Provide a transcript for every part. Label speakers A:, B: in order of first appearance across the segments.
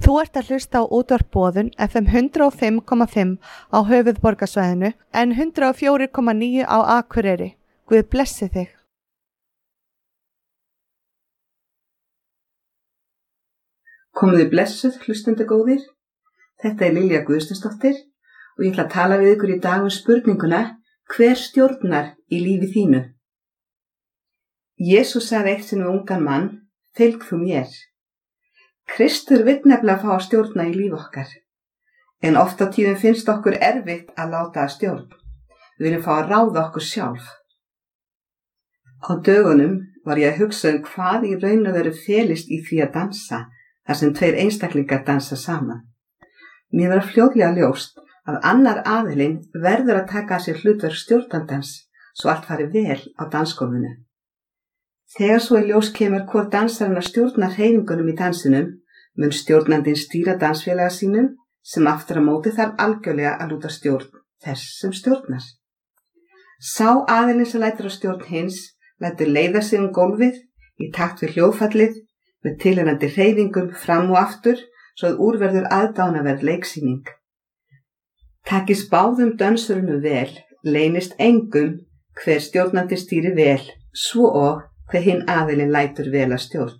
A: Þú ert að hlusta á útvarp Boðun FM 105,5 á höfuðborgarsvæðinu en 104,9 á Akureyri. Guð blessi þig.
B: Komiði blessuð, hlustandi góðir. Þetta Lilja Guðsteinsdóttir og ég ætla að tala við ykkur í dag spurninguna: hver stjórnar í lífi þínu? Jesús sagði eitt sinn við ungan mann: fylg þú mér. Kristur vill nefnilega fá að stjórna í líf okkar. En oft á tíðum finnst okkur erfitt að láta að stjórn. Við viljum fá að ráða okkur sjálf. Á dögunum var ég að hugsa hvað í raun og veru felist í því að dansa, þar sem tveir einstaklingar dansa saman. Mér var fljótlega ljóst að annar aðilinn verður að taka að sér hlutverk stjórnandans svo allt fari vel á dansgólfinu. Þegar svo í ljós kemur hvor dansarinn að stjórna hreyfingunum í dansinum, mun stjórnandinn stýra dansfélaga sínum sem aftur á móti þarf algjörlega að lúta stjórn þess sem stjórnar. Sá aðilinn sem lætur á stjórn hins lætur leiða sig gólfið í takt við hljóðfallið með tilheyrandi hreyfingum fram og aftur svo að úr verður aðdánaverð leiksýning. Takist báðum dönsurunum vel, leynist engum hver stjórnandi stýri vel, svo og hver hinn aðilinn lætur vel að stjórn.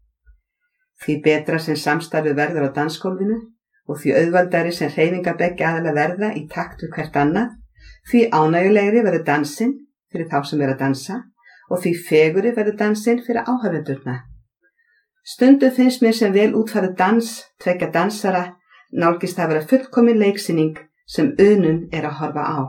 B: Því betra sem samstarfið verður á dansgólfinu og því auðvaldari sem hreyfingar beggja aðila verða í takt við hvert annað, því ánægjulegri verður dansinn fyrir þá sem að dansa og því fegurri verður dansinn fyrir áhorfendurna. Stundum finnst mér sem vel útfærður dans tveggja dansara nálgist að vera fullkomin leiksýning sem unun að horfa á.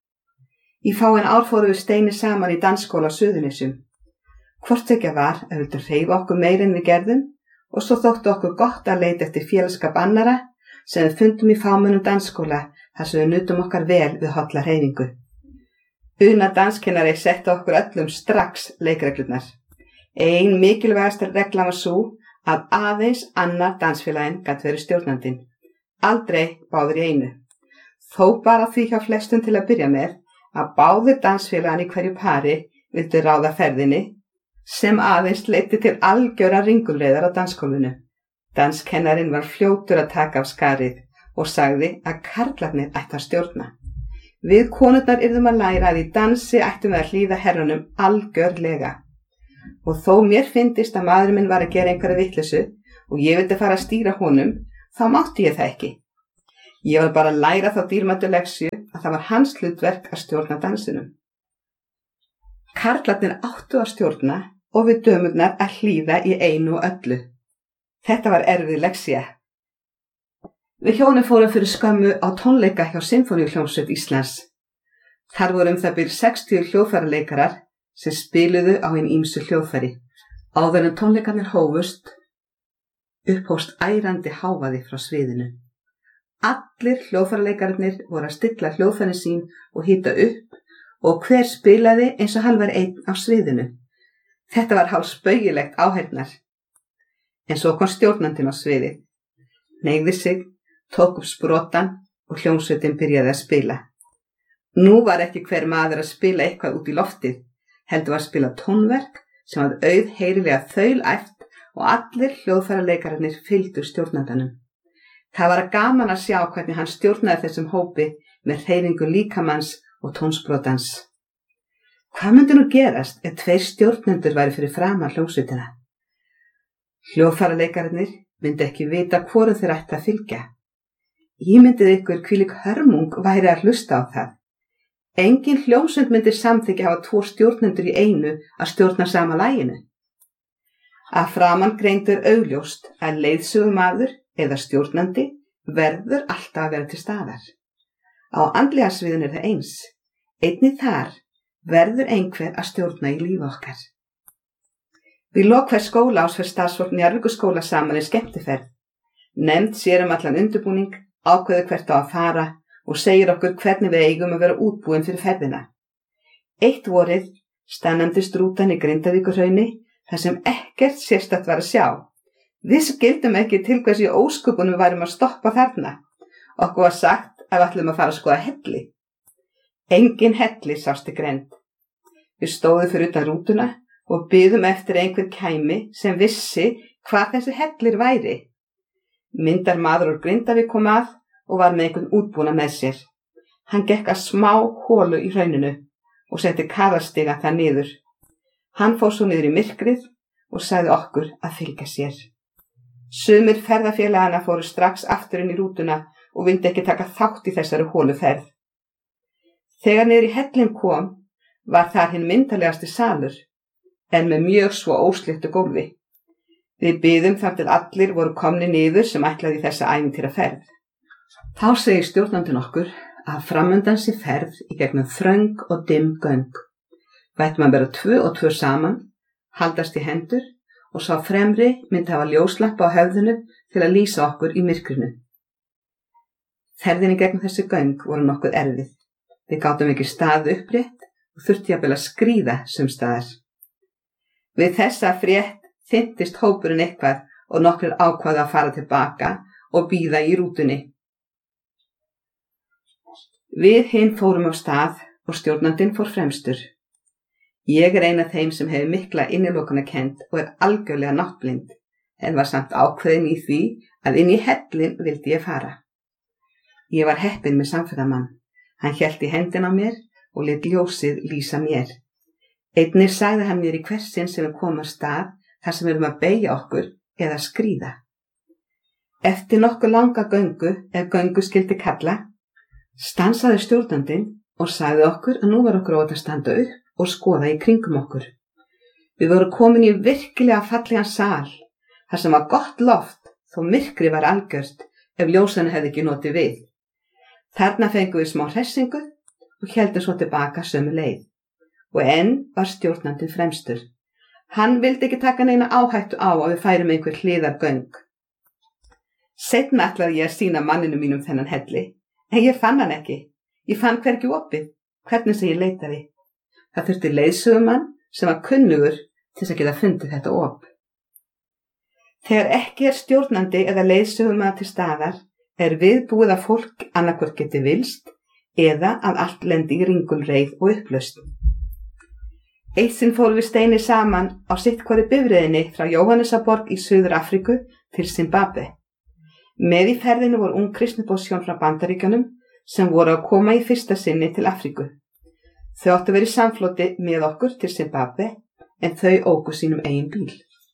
B: Í fáein ár fórum við Steini saman í dansskóla á Suðurnesjum. Hvort ekki var að vildu hreyfa okkur meira en við gerðum og svo þóttu okkur gott að leita eftir félagskap annara sem við fundum í fámennum dansskóla þar sem við nutum okkar vel við holla hreyfingu. Una danskennari setti okkur öllum strax leikreglurnar. Ein mikilvægasta regla var sú að aðeins annar dansfélaginn gat verið stjórnandinn. Aldrei báðir í einu. Þó bara því hjá flestum til að byrja með að báðir dansfélaginn í hverju pari vildu ráða ferðinni sem aðeins leiddi til algjöra ringulreiðar á dansgólfinu. Danskennarinn var fljótur að taka af skarið og sagði að karlarnir ættu að stjórna. Við konurnar yrðum að læra að í dansi ættum við að hlýða herrunum algjörlega. Og þó mér fyndist að maðurinn minn var að gera einhverja vitleysu og ég vildi fara að stýra honum, þá mátti ég það ekki. Ég var bara að læra þá dýrmætu leksju að það var hans hlutverk að stjórna dansinum. Karlarnir áttu að stjórna og við dömurnar að hlýða í einu og öllu. Þetta var erfið leksja. Við hjónin fórum fyrir skömmu á tónleika hjá Sinfóníuhljómsveit Íslands. Þar voru það bil 60 hljóðfæraleikarar sem spiluðu á hin ýmsu hljóðfæri. Áður en tónleikarnir hófust, upphófst ærandi hávaði frá sviðinu. Allir hljóðfæraleikararnir voru að stilla hljóðfærin sín og hita upp og hver spilaði eins og hann var einn á sviðinu. Þetta var hálfsbaugilegt áheyrnar. En svo kom stjórnandinn á sviðið, hneigði sig, tók upp sprotann og hljómsveitin byrjaði að spila. Nú var ekki hver maður að spila eitthvað út í loftið, heldur var að spila tónverk sem var auðheyrilega þaulæft og allir hljóðfæraleikararnir fylgdu stjórnandanum. Það var gaman að sjá hvernig hann stjórnaði þessum hópi með hreyfingu líkamanns og tónsprotans. Hvað myndi nú gerast ef tveir stjórnendur væri fyrir framan hljómsveitina? Hljóðfæraleikararnir myndi ekki vita hvorum þeir ætti að fylgja. Ímyndið ykkur hvílík hörmung væri að hlusta á það. Engin hljómsveit myndi samþykkja hafa 2 stjórnendur í einu að stjórna sama laginu. Að framan greindur augljóst að leiðsögumaður eða stjórnandi verður alltaf að vera til staðar. Á andlega sviðinu það eins. Einnig þar verður einhver að stjórna í lífi okkar. Við lok hvers skólaárs fer starfsfólk Njarðvíkurskóla saman í skemmtiferð. Nefnd sér allan undirbúning, ákveður hvert á að fara og segir okkur hvernig við eigum að vera útbúin fyrir ferðina. Eitt vorið stannandist rútan í Grindavíkurhrauni þar sem ekkert sérstakt var að sjá. Við skildum ekki til hvers í ósköpunum við værum að stoppa þarna. Okkur var sagt að við ætlum að fara að skoða helli. Engin helli sást í grennd. Við stóðum fyrir utan rútuna og biðum eftir einhver kæmi sem vissi hvað þessi hellir væri. Myndarmaður úr Grindavík kom að og var með einhvern útbúna með sér. Hann gekk að smá holu í hrauninu og setti kaðarstiga það niður. Hann fór svo niður í myrkrið og sagði okkur að fylgja sér. Sumir ferðafélagana fóru strax aftur inn í rútuna og vildi ekki taka þátt í þessari holuferð. Þegar niður í hellinn kom, var þar hinn myndarlegasti salur, en með mjög svo óslittu gólfi. Við biðum þar til allir voru komni niður sem ætlaði í þessa ævintýraferð. Þá segir stjórnandinn okkur að framundan sé ferð í gegnum þröng og dimm göng. Vætti maður vera 2 og 2 saman, haldast í hendur og sá fremri myndi hafa ljóslampa á höfðinu til að lýsa okkur í myrkrinu. Ferðinni gegnum þessi göng voru nokkuð erfið. Við gátum ekki staðið upprétt og þurfti jafnvel að skríða sumstaðar. Við þessa frétt þynntist hópurinn eitthvað og nokkrir ákváðu að fara tilbaka og bíða í rútunni. Við hinn fórum á stað og stjórnandinn fór fremstur. Ég er ein af þeim sem hefur mikla innilokunarkennd og er algjörlega náttblind, en var samt ákveðin í því að inn í hellinn vildi ég fara. Ég var heppin með samferðamann. Hann hélt í hendina á mér og lét ljósið lýsa mér. Einnig sagði hann mér í hvert sinn sem við komum á stað þar sem við erum að beygja okkur eða skríða. Eftir nokkuð langa göngu, ef göngu skildi kalla, stansaði stjórnandinn og sagði okkur að nú var okkur að standa upp og skoða í kringum okkur. Við vorum komin í virkilega fallegan sal, þar sem var gott loft þó myrkri var algjört ef ljósanu hefði ekki notið við. Þarna fengum við smá hressingu og héldum svo tilbaka sömu leið. Og enn var stjórnandinn fremstur. Hann vildi ekki taka neina áhættu á að við færum einhver hliðargöng. Seinna ætlaði ég að sýna manninu mínum þennan helli, en ég fann hann ekki. Ég fann hvergi opið, hvernig sem ég leitaði. Það þurfti leiðsögumann sem var kunnugur til þess að geta fundið þetta op. Þegar ekki er stjórnandi eða leiðsögumann til staðar, er viðbúið að fólk annarkvort geti vilst eða að allt lendi í ringulreið og upplausn. Eitt sinn fórum við Steini saman á sitt hvori bifreiðinni frá Jóhannesarborg í Suður-Afríku til Zimbabwe. Með í ferðinu voru ung kristniboðshjón frá Bandaríkjunum sem voru að koma í fyrsta sinni til Afríku. Þau áttu verið samfloti með okkur til Zimbabwe en þau óku sínum eigin bíl.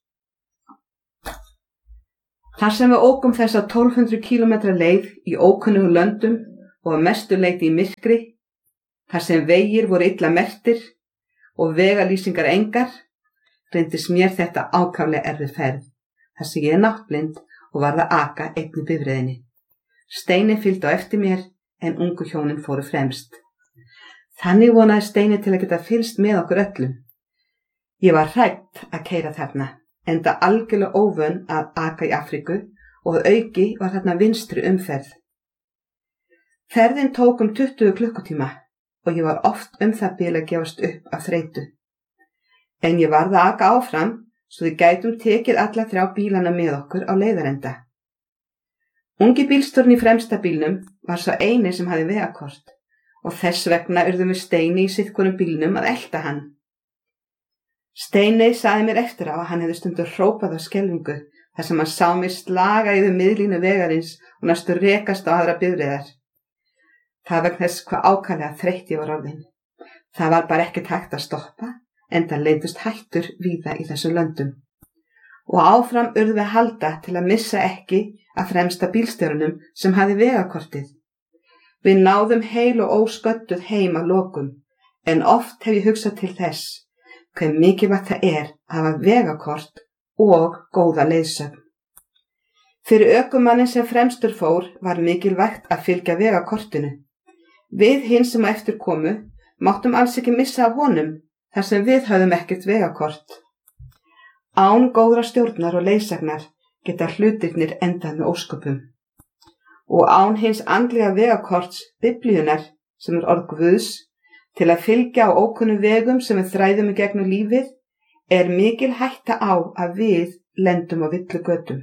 B: Þar sem við ókum þessa 1200 km leið í ókunnugum löndum og að mestu leyti í myrkri, þar sem vegir voru illa merktir og vegalýsingar engar, reyndist mér þetta ákaflega erfið ferð, þar sem ég er náttblind og varð að aka einni bifreiðinni. Steini fylgdi á eftir mér en ungu hjónin fóru fremst. Þannig vonaði Steini til að geta fylgst með okkur öllum. Ég var hrædd að keyra þarna, enda algjörlega óvön að aka í Afríku og að auki var þarna vinstri umferð. Ferðin tók 20 klukkutíma og ég var oft það bil að gefast upp af þreytu. En ég varð að aka áfram svo við gætum tekið alla 3 bílana með okkur á leiðarenda. Ungi bílstjórinn í fremsta bílnum var sá eini sem hafði vegakort og þess vegna urðum við Steini í sitthvorum bílnum að elta hann. Steini sagði mér eftir á að hann hefði stundum hrópað á skelfingu þar sem hann sá mig slaga yfir miðlínu vegarins og næstu rekast á aðra bifreiðar. Það vegna þess hvað ákaflega þreytt ég var orðin. Það var bara ekkert hægt að stoppa, enda leyndust hættur víða í þessum löndum. Og áfram urðum við halda til að missa ekki að fremsta bílstjórunum sem hafði vegakortið. Við náðum heil og ósködduð heim að lokum, en oft hef ég hugsað til þess hve mikilvægt það er að hafa vegakort og góða leiðsögn. Fyrir ökumannin sem fremstur fór var mikilvægt að fylgja vegakortinu. Við hinn sem á eftir komu máttum alls ekki missa af honum þar sem við höfðum ekkert vegakort. Án góðra stjórnar og leiðsagnar geta hlutirnir endað með ósköpum. Og án hins andlega vegakorts Biblíunnar sem er orð Guðs til að fylgja á ókunnum vegum sem við þræðum í gegnum lífið er mikil hætta á að við lendum á villigötum.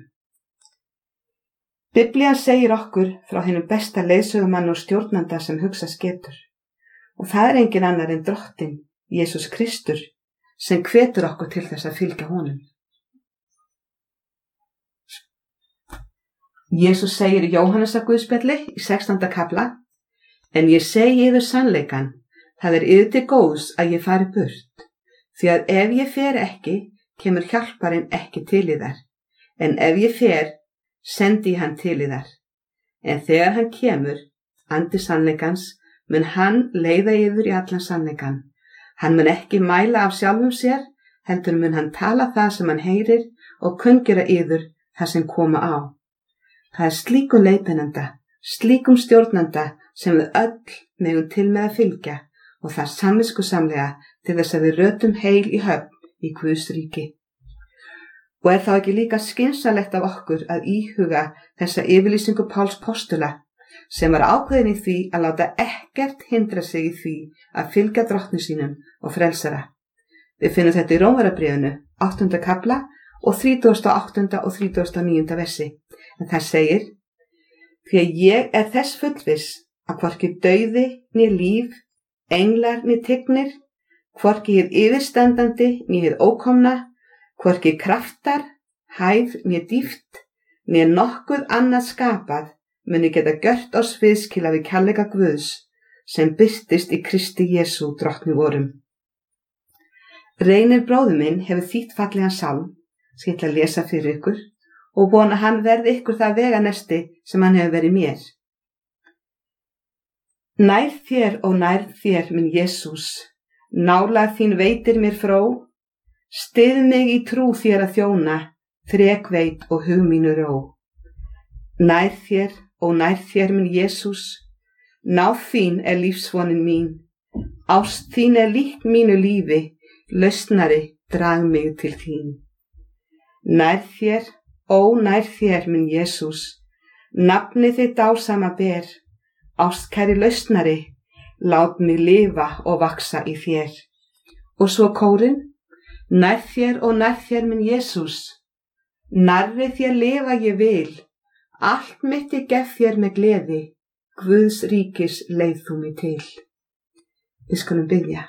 B: Biblían segir okkur frá hinum besta leiðsögumanni og stjórnanda sem hugsast getur. Og það er engin annar en Drottinn, Jesús Kristur, sem hvetur okkur til þess að fylgja honum. Jesús segir í Jóhannesar Guðspjalli í 16. kafla: En ég segi yður sannleikann, það yður til góðs að ég fari burt, því að ef ég fer ekki, kemur hjálparinn ekki til yðar, en ef ég fer, sendi ég hann til yðar. En þegar hann kemur, andi sannleikans, mun hann leiða yður í allan sannleikann. Hann mun ekki mæla af sjálfum sér, heldur mun hann tala það sem hann heyrir og kunngera yður það sem koma á. Það er slíkum leiðbeinanda, slíkum stjórnanda sem við öll megum til með að fylgja, og það samviskusamlega til þess að við rötum heil í höfn í Guðs ríki. Og er þá ekki líka skynsamlegt af okkur að íhuga þessa yfirlýsingu Páls postula, sem var ákveðin í því að láta ekkert hindra sig í því að fylgja drottni sínum og frelsara. Við finnum þetta í Rómverjabréfinu, 8. kafla og 38. og 39. versi. En það segir: Því að ég er þess fullviss að hvorki dauði né líf, englar né tignir, hvorki hið yfirstandandi né hið ókomna, hvorki kraftar, hæð né dýpt, né nokkuð annað skapað, muni geta gjört oss viðskila við kærleika Guðs, sem birtist í Kristi Jesú drottni vorum. Reynir bróðir minn hefur þýtt fallegan salm, sem ég ætla að lesa fyrir ykkur, og vona hann verði ykkur það veganesti sem hann hefur verið mér. Nær þér og nær þér, minn Jesús, nálægð þín veitir mér fró, styð mig í trú þér að þjóna, þrekveit og hug mínu ró. Nær þér og nær þér, minn Jesús, náð þín er lífsvonin mín, ást þín er líkt mínu lífi, lausnari drag mig til þín. Nær þér, ó nær þér, minn Jesús, nafni þitt dásama ber, ástkæri lausnari, lát mig lifa og vaksa í þér. Og svo kórinn: Nær þér og nær þér, minn Jesús, nærri þér lifa ég vil, allt mitt ég gef þér með gleði, Guðs ríkis leið þú mig til. Við skulum biðja.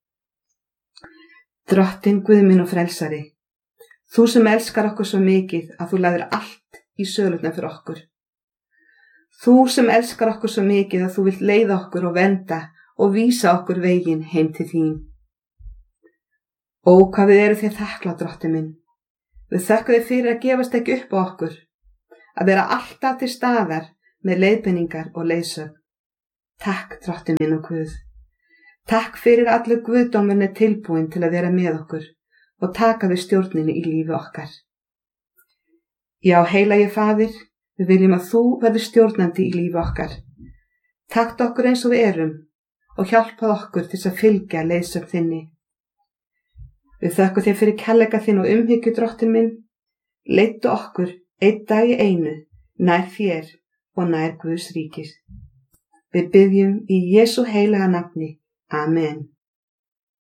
B: Drottinn Guð minn og frelsari, þú sem elskar okkur svo mikið að þú lagðir allt í sölurnar fyrir okkur. Þú sem elskar okkur svo mikið að þú vilt leiða okkur og vernda og vísa okkur veginn heim til þín. Ó, hvað við erum þér þakklát, Drottinn minn. Við þökkum þér fyrir að gefast ekki upp á okkur, að vera alltaf til staðar með leiðbeiningar og leiðsögn. Takk, Drottinn minn og Guð. Takk fyrir allur guðdómurinn er tilbúin til að vera með okkur og taka við stjórninni í lífi okkar. Já, heilagi Faðir, við viljum að þú verður stjórnandi í lífi okkar. Takk okkur eins og við erum og hjálpað okkur til að fylgja leiðsögn þinni. Við þökkum þér fyrir kærleika þinn og umhyggju, Drottinn minn. Leiddu okkur einn dag í einu nær þér og nær Guðs ríkis. Við biðjum í Jesú heilaga nafni. Amen.